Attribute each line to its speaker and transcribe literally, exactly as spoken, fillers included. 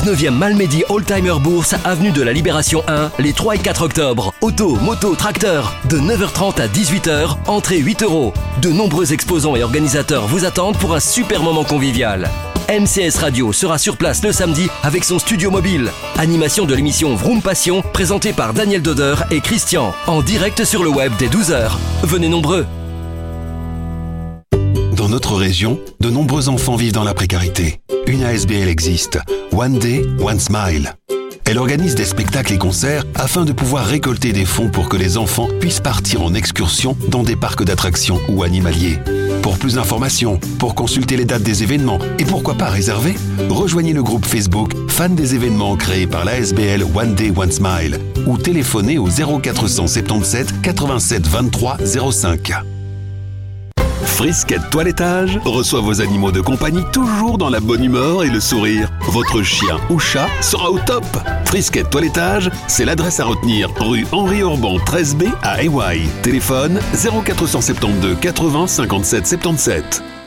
Speaker 1: dix-neuvième Malmedy Oldtimer Bourse, avenue de la Libération un, les trois et quatre octobre. Auto, moto, tracteur, de neuf heures trente à dix-huit heures, entrée huit euros. De nombreux exposants et organisateurs vous attendent pour un super moment convivial. M C S Radio sera sur place le samedi avec son studio mobile. Animation de l'émission Vroom Passion, présentée par Daniel Doder et Christian, en direct sur le web dès douze heures. Venez nombreux.
Speaker 2: Dans notre région, de nombreux enfants vivent dans la précarité. Une A S B L existe, One Day, One Smile. Elle organise des spectacles et concerts afin de pouvoir récolter des fonds pour que les enfants puissent partir en excursion dans des parcs d'attractions ou animaliers. Pour plus d'informations, pour consulter les dates des événements et pourquoi pas réserver, rejoignez le groupe Facebook Fans des événements créé par l'A S B L One Day One Smile ou téléphonez au zéro quatre cent soixante-dix-sept quatre-vingt-sept vingt-trois zéro cinq.
Speaker 3: Frisquet Toilettage reçoit vos animaux de compagnie toujours dans la bonne humeur et le sourire. Votre chien ou chat sera au top. Frisquet Toilettage, c'est l'adresse à retenir, rue Henri Urban treize B à Hawaï. Téléphone zéro quatre cent soixante-douze quatre-vingts cinquante-sept soixante-dix-sept.